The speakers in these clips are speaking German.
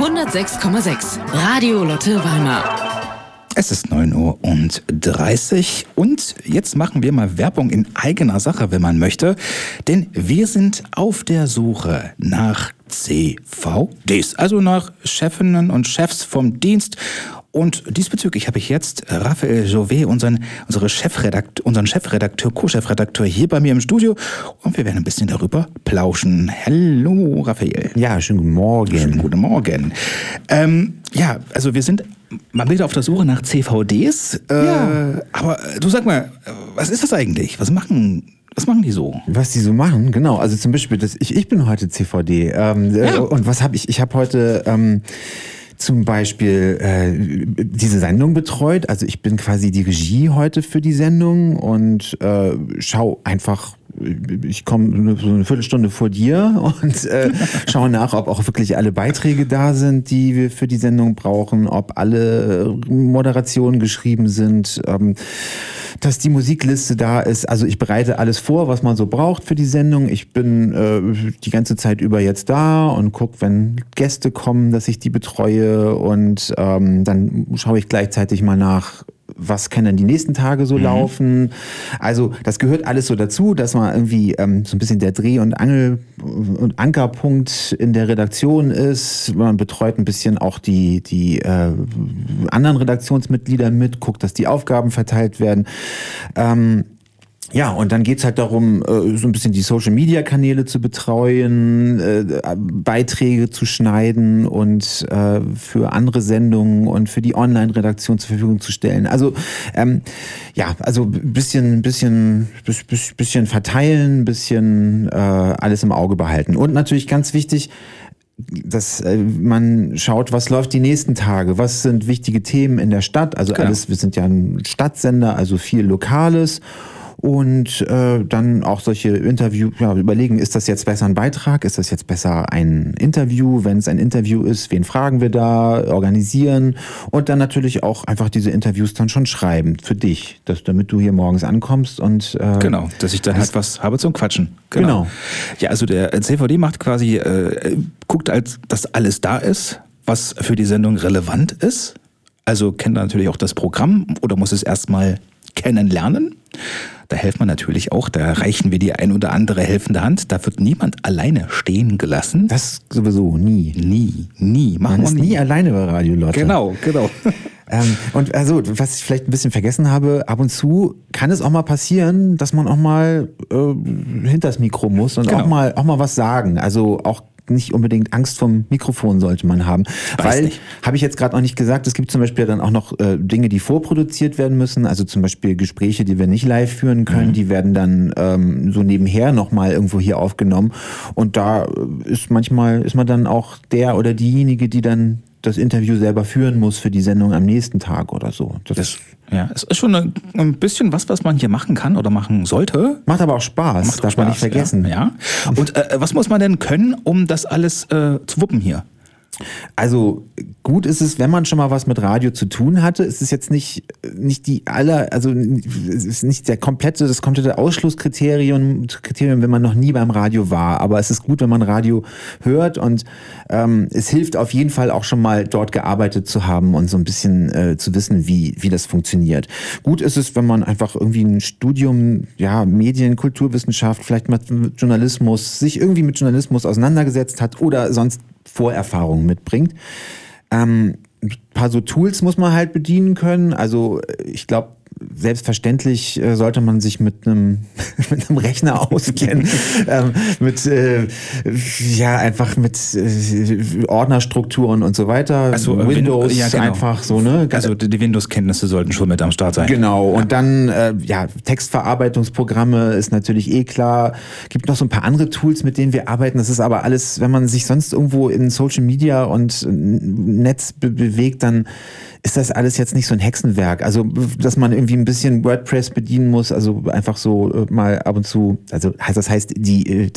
106,6 Radio Lotte Weimar. Es ist 9:30 Uhr und jetzt machen wir mal Werbung in eigener Sache, wenn man möchte. Denn wir sind auf der Suche nach CVDs, also nach Chefinnen und Chefs vom Dienst. Und diesbezüglich habe ich jetzt Raphael Jovet, unseren Chefredakteur, Co-Chefredakteur hier bei mir im Studio. Und wir werden ein bisschen darüber plauschen. Hallo, Raphael. Ja, schönen guten Morgen. Schönen guten Morgen. Ja, also wir sind mal wieder auf der Suche nach CVDs. Ja. Aber du sag mal, was ist das eigentlich? Was machen die so? Was die so machen, genau. Also zum Beispiel, ich bin heute CVD. Und was habe ich? Ich habe heute zum Beispiel diese Sendung betreut. Also ich bin quasi die Regie heute für die Sendung und schau einfach, ich komme so eine Viertelstunde vor dir und schaue nach, ob auch wirklich alle Beiträge da sind, die wir für die Sendung brauchen, ob alle Moderationen geschrieben sind, dass die Musikliste da ist. Also ich bereite alles vor, was man so braucht für die Sendung. Ich bin die ganze Zeit über jetzt da und gucke, wenn Gäste kommen, dass ich die betreue und dann schaue ich gleichzeitig mal nach, was kann denn die nächsten Tage so laufen. Also das gehört alles so dazu, dass man irgendwie so ein bisschen der Dreh- und Ankerpunkt in der Redaktion ist. Man betreut ein bisschen auch die anderen Redaktionsmitglieder mit, guckt, dass die Aufgaben verteilt werden. Ja, und dann geht's halt darum, so ein bisschen die Social-Media-Kanäle zu betreuen, Beiträge zu schneiden und für andere Sendungen und für die Online-Redaktion zur Verfügung zu stellen. Also ja, also bisschen verteilen, bisschen alles im Auge behalten. Und natürlich ganz wichtig, dass man schaut, was läuft die nächsten Tage, was sind wichtige Themen in der Stadt. Also genau. wir sind ja ein Stadtsender, also viel Lokales. Und dann auch solche Interviews, ja, überlegen, ist das jetzt besser ein Beitrag, ist das jetzt besser ein Interview? Wenn es ein Interview ist, wen fragen wir da, organisieren und dann natürlich auch einfach diese Interviews dann schon schreiben für dich, damit du hier morgens ankommst und genau, dass ich dann halt was habe zum Quatschen. Genau. Ja, also der CVD macht quasi, guckt, dass alles da ist, was für die Sendung relevant ist. Also kennt er natürlich auch das Programm oder muss es erstmal kennenlernen. Da helfen wir natürlich auch, da reichen wir die ein oder andere helfende Hand. Da wird niemand alleine stehen gelassen. Das sowieso nie. Nie. Man ist nie alleine bei Radio Lotte. Genau. Und also, was ich vielleicht ein bisschen vergessen habe, ab und zu kann es auch mal passieren, dass man auch mal hinters Mikro muss und auch mal was sagen. Also auch nicht unbedingt Angst vom Mikrofon sollte man haben. Weil, habe ich jetzt gerade noch nicht gesagt, es gibt zum Beispiel dann auch noch Dinge, die vorproduziert werden müssen. Also zum Beispiel Gespräche, die wir nicht live führen können, die werden dann so nebenher nochmal irgendwo hier aufgenommen. Und da ist man dann auch der oder diejenige, die dann das Interview selber führen muss für die Sendung am nächsten Tag oder so. Es ist schon ein bisschen was man hier machen kann oder machen sollte. Macht aber auch Spaß, darf man nicht vergessen. Ja. Und was muss man denn können, um das alles zu wuppen hier? Also gut ist es, wenn man schon mal was mit Radio zu tun hatte. Es ist jetzt nicht es ist nicht das komplette Ausschlusskriterium, wenn man noch nie beim Radio war. Aber es ist gut, wenn man Radio hört und es hilft auf jeden Fall auch schon mal dort gearbeitet zu haben und so ein bisschen zu wissen, wie das funktioniert. Gut ist es, wenn man einfach irgendwie ein Studium, ja, Medien, Kulturwissenschaft, vielleicht mit Journalismus, sich irgendwie mit Journalismus auseinandergesetzt hat oder sonst Vorerfahrungen mitbringt. Ein paar so Tools muss man halt bedienen können. Also ich glaube, selbstverständlich sollte man sich mit einem Rechner auskennen, einfach mit Ordnerstrukturen und so weiter. Also Windows einfach so, ne? Also die Windows-Kenntnisse sollten schon mit am Start sein. Genau. Und dann Textverarbeitungsprogramme ist natürlich klar. Gibt noch so ein paar andere Tools, mit denen wir arbeiten. Das ist aber alles, wenn man sich sonst irgendwo in Social Media und Netz bewegt, dann ist das alles jetzt nicht so ein Hexenwerk. Also, dass man irgendwie ein bisschen WordPress bedienen muss, also einfach so mal ab und zu, also das heißt, die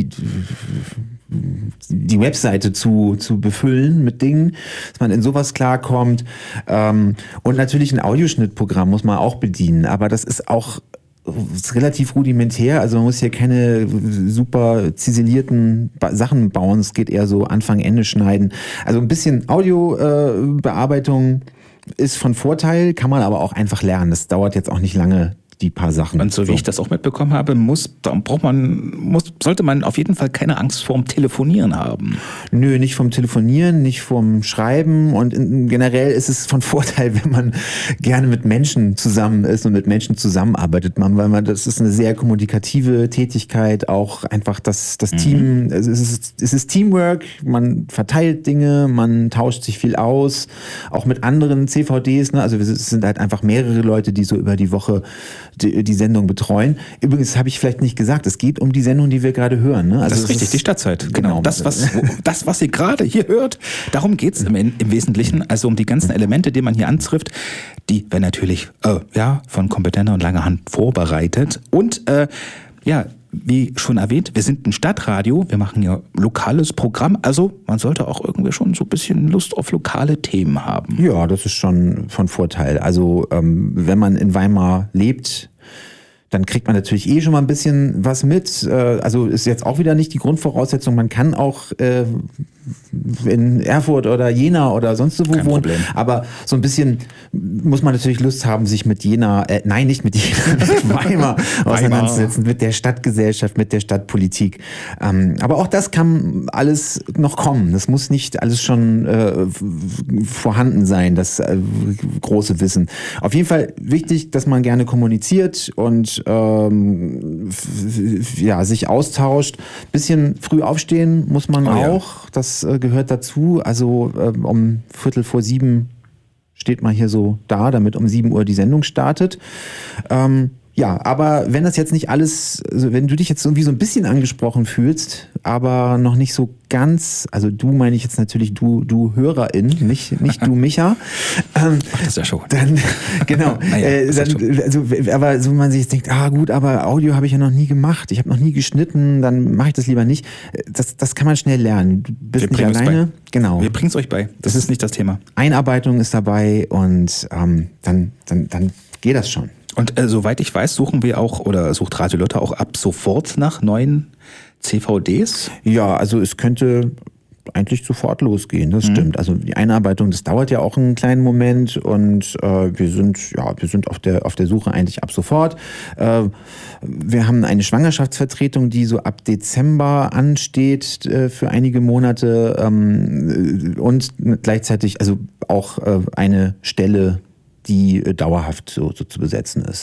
Webseite zu befüllen mit Dingen, dass man in sowas klarkommt. Und natürlich ein Audioschnittprogramm muss man auch bedienen, aber das ist auch ist relativ rudimentär, also man muss hier keine super ziselierten Sachen bauen, es geht eher so Anfang, Ende schneiden. Also ein bisschen Audiobearbeitung ist von Vorteil, kann man aber auch einfach lernen. Das dauert jetzt auch nicht lange, die paar Sachen. Und so wie ich das auch mitbekommen habe, sollte man auf jeden Fall keine Angst vorm Telefonieren haben. Nö, nicht vom Telefonieren, nicht vom Schreiben und generell ist es von Vorteil, wenn man gerne mit Menschen zusammen ist und mit Menschen zusammenarbeitet. Das ist eine sehr kommunikative Tätigkeit, auch einfach das Team, es ist Teamwork, man verteilt Dinge, man tauscht sich viel aus, auch mit anderen CVDs, ne? Also es sind halt einfach mehrere Leute, die so über die Woche die Sendung betreuen. Übrigens habe ich vielleicht nicht gesagt, es geht um die Sendung, die wir gerade hören. Ne? Also das ist richtig, die Stadtzeit. Genau. Das, was ihr gerade hier hört, darum geht es im Wesentlichen. Also um die ganzen Elemente, die man hier antrifft, die werden natürlich von kompetenter und langer Hand vorbereitet. Und wie schon erwähnt, wir sind ein Stadtradio, wir machen ja lokales Programm, also man sollte auch irgendwie schon so ein bisschen Lust auf lokale Themen haben. Ja, das ist schon von Vorteil. Also wenn man in Weimar lebt, dann kriegt man natürlich schon mal ein bisschen was mit. Also ist jetzt auch wieder nicht die Grundvoraussetzung, man kann auch in Erfurt oder Jena oder sonst wo wohnen. Problem. Aber so ein bisschen muss man natürlich Lust haben, sich mit Jena, nicht mit Jena, mit Weimar auseinanderzusetzen, mit der Stadtgesellschaft, mit der Stadtpolitik. Aber auch das kann alles noch kommen. Das muss nicht alles schon vorhanden sein, das große Wissen. Auf jeden Fall wichtig, dass man gerne kommuniziert und sich austauscht. Bisschen früh aufstehen muss man auch. Das gehört dazu. Also um 6:45 steht man hier so da, damit um 7 Uhr die Sendung startet. Aber wenn das jetzt nicht alles, also wenn du dich jetzt irgendwie so ein bisschen angesprochen fühlst, aber noch nicht so ganz, also du meine ich jetzt natürlich du Hörerin, nicht du Micha. Das ist ja schon. Dann, genau. Aber so man sich jetzt denkt, gut, aber Audio habe ich ja noch nie gemacht, ich habe noch nie geschnitten, dann mache ich das lieber nicht. Das kann man schnell lernen. Du bist nicht alleine. Genau. Wir bringen es euch bei. Das ist nicht das Thema. Einarbeitung ist dabei und dann geht das schon. Und soweit ich weiß, sucht Radio Lotte auch ab sofort nach neuen CVDs? Ja, also es könnte eigentlich sofort losgehen, das stimmt. Also die Einarbeitung, das dauert ja auch einen kleinen Moment und wir sind auf der Suche eigentlich ab sofort. Wir haben eine Schwangerschaftsvertretung, die so ab Dezember ansteht für einige Monate und gleichzeitig also auch eine Stelle, die dauerhaft so zu besetzen ist.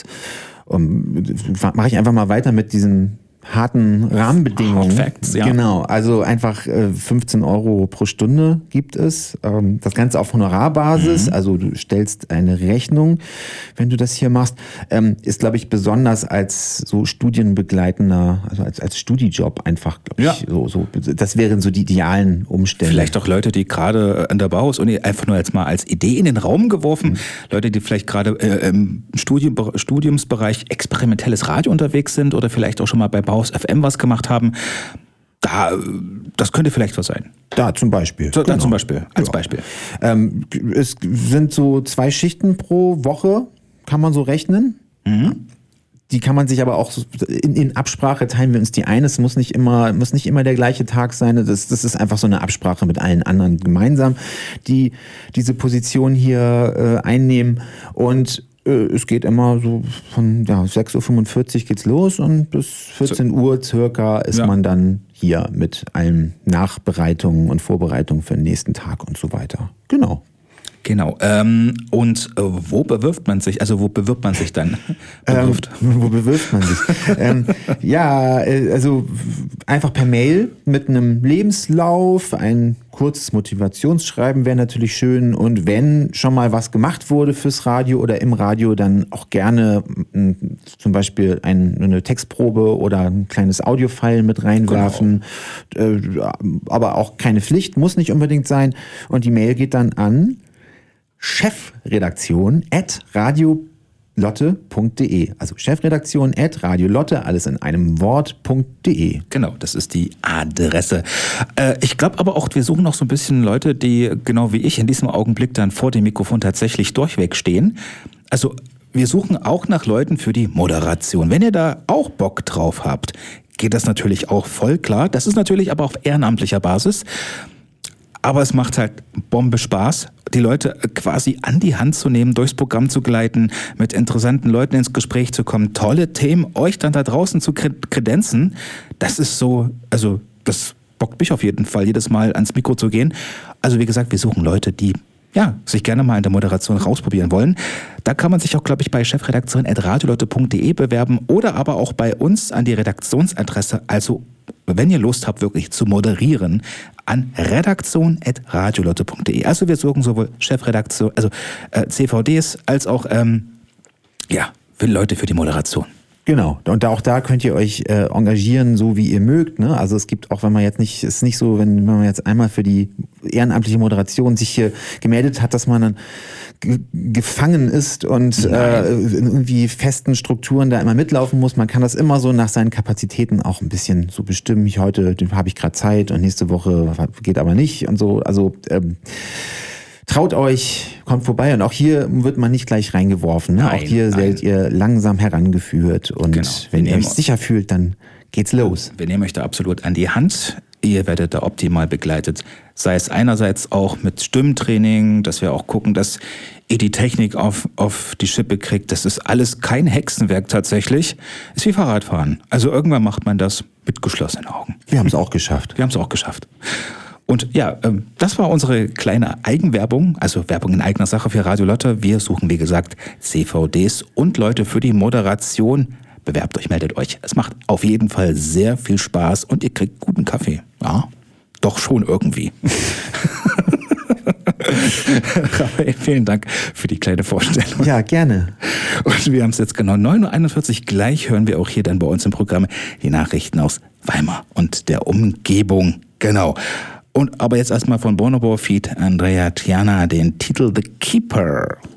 Mache ich einfach mal weiter mit diesen harten Rahmenbedingungen. Hard Facts, ja. Genau, also einfach 15 € pro Stunde gibt es. Das Ganze auf Honorarbasis, also du stellst eine Rechnung, wenn du das hier machst. Ist, glaube ich, besonders als so studienbegleitender, also als Studijob einfach, glaube ich, so. Das wären so die idealen Umstände. Vielleicht auch Leute, die gerade an der Bauhaus-Uni einfach nur jetzt mal als Idee in den Raum geworfen, Leute, die vielleicht gerade im Studiumsbereich experimentelles Radio unterwegs sind oder vielleicht auch schon mal bei Bauhaus FM was gemacht haben, das könnte vielleicht was sein. Da zum Beispiel. Als Beispiel. Es sind so 2 Schichten pro Woche, kann man so rechnen. Die kann man sich aber auch in Absprache teilen wir uns die ein. Es muss nicht immer der gleiche Tag sein. Das ist einfach so eine Absprache mit allen anderen gemeinsam, die diese Position hier einnehmen. Und es geht immer so von 6:45 Uhr geht's los und bis 14 Uhr circa ist man dann hier mit allen Nachbereitungen und Vorbereitungen für den nächsten Tag und so weiter. Genau. Und wo bewirbt man sich? Also wo bewirbt man sich dann? Wo bewirbt man sich? Also einfach per Mail mit einem Lebenslauf, ein kurzes Motivationsschreiben wäre natürlich schön. Und wenn schon mal was gemacht wurde fürs Radio oder im Radio, dann auch gerne zum Beispiel eine Textprobe oder ein kleines Audiofile mit reinwerfen. Genau. Aber auch keine Pflicht, muss nicht unbedingt sein. Und die Mail geht dann an chefredaktion@radiolotte.de. Also chefredaktion@radiolotte, alles in einem Wort.de. Genau, das ist die Adresse. Ich glaube aber auch, wir suchen noch so ein bisschen Leute, die genau wie ich in diesem Augenblick dann vor dem Mikrofon tatsächlich durchweg stehen. Also wir suchen auch nach Leuten für die Moderation. Wenn ihr da auch Bock drauf habt, geht das natürlich auch voll klar. Das ist natürlich aber auf ehrenamtlicher Basis. Aber es macht halt Bombe Spaß, die Leute quasi an die Hand zu nehmen, durchs Programm zu gleiten, mit interessanten Leuten ins Gespräch zu kommen, tolle Themen euch dann da draußen zu kredenzen. Das ist so, also das bockt mich auf jeden Fall, jedes Mal ans Mikro zu gehen. Also wie gesagt, wir suchen Leute, die sich gerne mal in der Moderation rausprobieren wollen. Da kann man sich auch, glaube ich, bei chefredaktion@radioleute.de bewerben oder aber auch bei uns an die Redaktionsadresse. Also, wenn ihr Lust habt, wirklich zu moderieren, an redaktion@radioleute.de. Also wir suchen sowohl Chefredaktion, also CVDs, als auch für Leute für die Moderation. Genau, und auch da könnt ihr euch engagieren, so wie ihr mögt. Ne? Also es gibt auch, wenn man jetzt nicht, es ist nicht so, wenn man jetzt einmal für die ehrenamtliche Moderation sich hier gemeldet hat, dass man dann gefangen ist und in irgendwie festen Strukturen da immer mitlaufen muss. Man kann das immer so nach seinen Kapazitäten auch ein bisschen so bestimmen. Heute habe ich gerade Zeit und nächste Woche geht aber nicht und so. Also traut euch, kommt vorbei und auch hier wird man nicht gleich reingeworfen. Ne? Nein, auch hier werdet ihr langsam herangeführt und wenn ihr euch sicher fühlt, dann geht's los. Wir nehmen euch da absolut an die Hand. Ihr werdet da optimal begleitet. Sei es einerseits auch mit Stimmtraining, dass wir auch gucken, dass ihr die Technik auf die Schippe kriegt. Das ist alles kein Hexenwerk tatsächlich. Ist wie Fahrradfahren. Also irgendwann macht man das mit geschlossenen Augen. Wir haben es auch geschafft. Und das war unsere kleine Eigenwerbung, also Werbung in eigener Sache für Radio Lotte. Wir suchen, wie gesagt, CVDs und Leute für die Moderation. Bewerbt euch, meldet euch. Es macht auf jeden Fall sehr viel Spaß und ihr kriegt guten Kaffee. Ja, doch schon irgendwie. Raphael, vielen Dank für die kleine Vorstellung. Ja, gerne. Und wir haben es jetzt genau 9.41 Uhr. Gleich hören wir auch hier dann bei uns im Programm die Nachrichten aus Weimar und der Umgebung. Genau. Aber jetzt erstmal von Bonobo feat. Andrea Triana den Titel The Keeper.